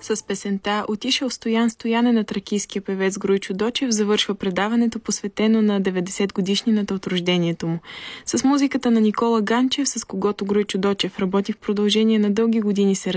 С песента "Отишъл Стоян Стояне" на тракийския певец Груйчо Дочев завършва предаването, посветено на 90-годишнината от рождението му. С музиката на Никола Ганчев, с когото Груйчо Дочев работи в продължение на дълги години, се